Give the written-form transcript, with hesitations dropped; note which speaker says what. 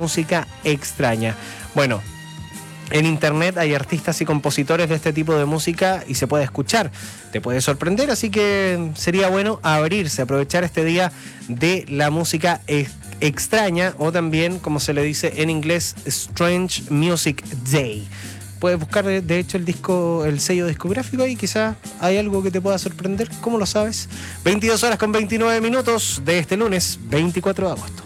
Speaker 1: música extraña. Bueno, en internet hay artistas y compositores de este tipo de música y se puede escuchar, te puede sorprender, así que sería bueno abrirse, aprovechar este día de la música extraña, o también, como se le dice en inglés, Strange Music Day. Puedes buscar de hecho el sello discográfico y quizás hay algo que te pueda sorprender. ¿Cómo lo sabes? 22 horas con 29 minutos de este lunes 24 de agosto.